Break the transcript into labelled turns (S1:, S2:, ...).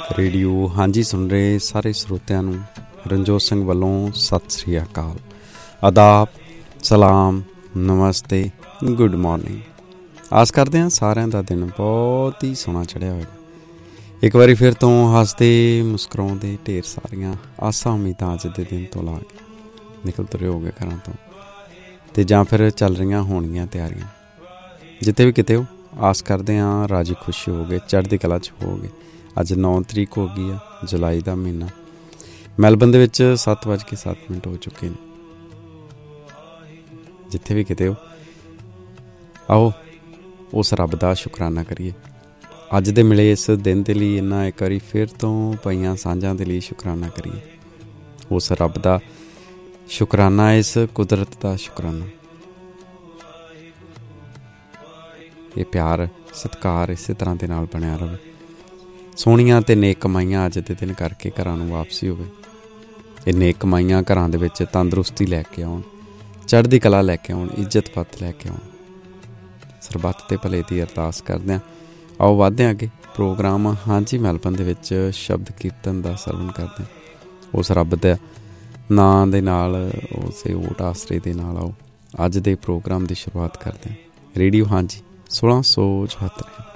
S1: Radio ਹਾਂਜੀ ਸੁਣ ਰਹੇ ਸਾਰੇ ਸਰੋਤਿਆਂ ਨੂੰ ਰਣਜੋਤ ਸਿੰਘ ਵੱਲੋਂ ਸਤਿ ਸ੍ਰੀ ਅਕਾਲ, ਆਦਾਬ, ਸਲਾਮ, ਨਮਸਤੇ, ਗੁੱਡ ਮੋਰਨਿੰਗ। ਆਸ ਕਰਦੇ ਹਾਂ ਸਾਰਿਆਂ ਦਾ ਦਿਨ ਬਹੁਤ ਹੀ ਸੋਹਣਾ ਚੜ੍ਹਿਆ ਹੋਵੇਗਾ। ਇੱਕ ਵਾਰੀ ਫਿਰ ਤੋਂ ਹੱਸਦੇ ਮੁਸਕਰਾਉਂਦੇ ਢੇਰ ਸਾਰੀਆਂ ਆਸਾਂ ਉਮੀਦਾਂ ਅੱਜ ਦੇ ਦਿਨ ਤੋਂ ਲਾ ਕੇ ਨਿਕਲ ਤੁਰੇ ਹੋ ਗਏ ਘਰਾਂ ਤੋਂ, ਅਤੇ ਜਾਂ ਫਿਰ ਚੱਲ ਰਹੀਆਂ ਹੋਣਗੀਆਂ ਤਿਆਰੀਆਂ। ਜਿੱਥੇ ਵੀ ਕਿਤੇ ਹੋ, ਆਸ ਕਰਦੇ ਹਾਂ ਰਾਜੀ ਖੁਸ਼ੀ ਹੋਵੋਗੇ, ਚੜ੍ਹਦੀ ਕਲਾ 'ਚ ਹੋਵੋਗੇ। ਅੱਜ 9 ਤਰੀਕ ਹੋ ਗਈ ਆ, ਜੁਲਾਈ ਦਾ ਮਹੀਨਾ। ਮੈਲਬਨ ਦੇ ਵਿੱਚ 7:07 ਹੋ ਚੁੱਕੇ ਨੇ। ਜਿੱਥੇ ਵੀ ਕਿਤੇ ਹੋ, ਆਓ ਉਸ ਰੱਬ ਦਾ ਸ਼ੁਕਰਾਨਾ ਕਰੀਏ ਅੱਜ ਦੇ ਮਿਲੇ ਇਸ ਦਿਨ ਦੇ ਲਈ। ਇਹਨਾਂ ਇੱਕ ਵਾਰੀ ਫਿਰ ਤੋਂ ਪਈਆਂ ਸਾਂਝਾਂ ਦੇ ਲਈ ਸ਼ੁਕਰਾਨਾ ਕਰੀਏ। ਉਸ ਰੱਬ ਦਾ ਸ਼ੁਕਰਾਨਾ, ਇਸ ਕੁਦਰਤ ਦਾ ਸ਼ੁਕਰਾਨਾ। ਇਹ ਪਿਆਰ ਸਤਿਕਾਰ ਇਸੇ ਤਰ੍ਹਾਂ ਦੇ ਨਾਲ ਬਣਿਆ ਰਹੇ। ਸੋਹਣੀਆਂ ਅਤੇ ਨੇਕ ਕਮਾਈਆਂ ਅੱਜ ਦੇ ਦਿਨ ਕਰਕੇ ਘਰਾਂ ਨੂੰ ਵਾਪਸੀ ਹੋਵੇ। ਇਹ ਨੇਕ ਕਮਾਈਆਂ ਘਰਾਂ ਦੇ ਵਿੱਚ ਤੰਦਰੁਸਤੀ ਲੈ ਕੇ ਆਉਣ, ਚੜ੍ਹਦੀ ਕਲਾ ਲੈ ਕੇ ਆਉਣ, ਇੱਜ਼ਤ ਪੱਤ ਲੈ ਕੇ ਆਉਣ। ਸਰਬੱਤ ਦੇ ਭਲੇ ਦੀ ਅਰਦਾਸ ਕਰਦੇ ਹਾਂ। ਆਓ ਵੱਧਦੇ ਹਾਂ ਅੱਗੇ। ਪ੍ਰੋਗਰਾਮ ਹਾਂਜੀ ਮੈਲਬਨ ਦੇ ਵਿੱਚ ਸ਼ਬਦ ਕੀਰਤਨ ਦਾ ਸਰਵਣ ਕਰਦੇ ਹਾਂ। ਉਸ ਰੱਬ ਦੇ ਨਾਂ ਦੇ ਨਾਲ, ਉਸੇ ਓਟ ਆਸਰੇ ਦੇ ਨਾਲ ਆਓ ਅੱਜ ਦੇ ਪ੍ਰੋਗਰਾਮ ਦੀ ਸ਼ੁਰੂਆਤ ਕਰਦੇ ਹਾਂ। ਰੇਡੀਓ ਹਾਂਜੀ 1674।